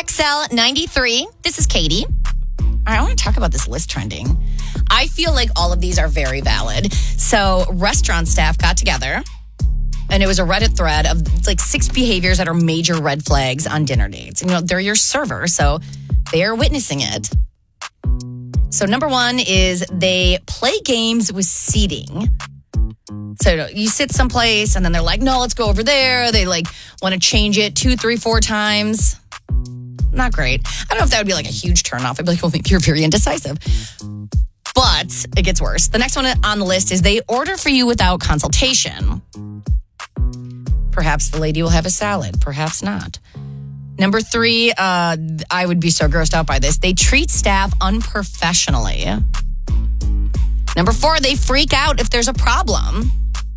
XL93. This is Katie. I want to talk about this list trending. I feel like all of these are very valid. So restaurant staff got together, and it was a Reddit thread of like 6 behaviors that are major red flags on dinner dates. And, they're your server, so they are witnessing it. So number 1 is they play games with seating. So you sit someplace, and then they're like, no, let's go over there. They like want to change it 2, 3, 4 times. Not great. I don't know if that would be like a huge turnoff. I'd be like, well, maybe you're very indecisive. But it gets worse. The next one on the list is they order for you without consultation. Perhaps the lady will have a salad. Perhaps not. Number 3, I would be so grossed out by this. They treat staff unprofessionally. Number 4, they freak out if there's a problem.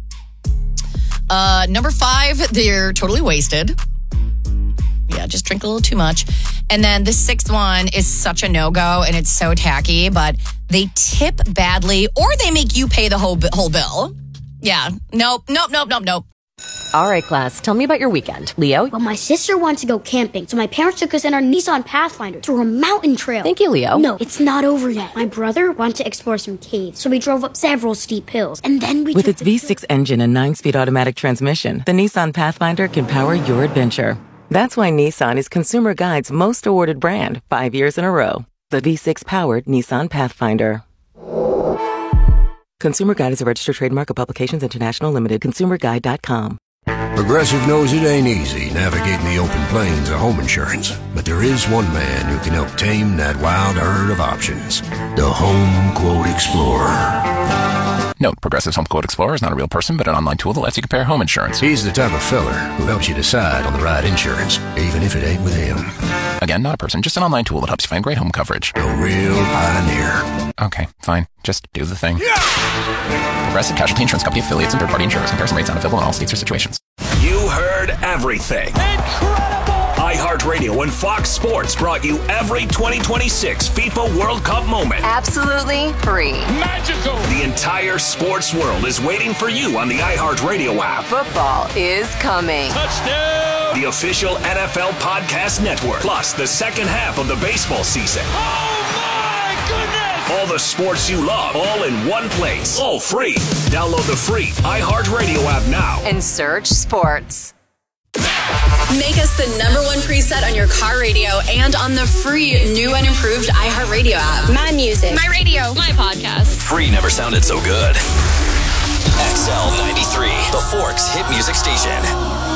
Number 5, they're totally wasted. Yeah, just drink a little too much. And then the 6th one is such a no-go, and it's so tacky, but they tip badly or they make you pay the whole bill. Yeah, nope. All right, class, tell me about your weekend. Leo? Well, my sister wanted to go camping, so my parents took us in our Nissan Pathfinder through a mountain trail. Thank you, Leo. No, it's not over yet. My brother wanted to explore some caves, so we drove up several steep hills, and then we... With its V6 engine and 9-speed automatic transmission, the Nissan Pathfinder can power your adventure. That's why Nissan is Consumer Guide's most awarded brand 5 years in a row. The V6-powered Nissan Pathfinder. Consumer Guide is a registered trademark of Publications International Limited. ConsumerGuide.com. Progressive knows it ain't easy navigating the open plains of home insurance, but there is one man who can help tame that wild herd of options. The Home Quote Explorer. Note, Progressive's Home Quote Explorer is not a real person, but an online tool that lets you compare home insurance. He's the type of feller who helps you decide on the right insurance, even if it ain't with him. Again, not a person, just an online tool that helps you find great home coverage. A real pioneer. Okay, fine. Just do the thing. Yeah! Progressive Casualty Insurance Company affiliates and third-party insurers. Comparison rates not available in all states or situations. You heard everything. Incredible! iHeartRadio and Fox Sports brought you every 2026 FIFA World Cup moment. Absolutely free. Magical! The entire sports world is waiting for you on the iHeartRadio app. Football is coming. Touchdown! The official NFL podcast network, plus the second half of the baseball season. Oh my goodness! All the sports you love, all in one place. All free. Download the free iHeartRadio app now. And search sports. Make us the #1 preset on your car radio and on the free new and improved iHeartRadio app. My music. My radio. My podcast. Free never sounded so good. XL93, the Forks hit music station.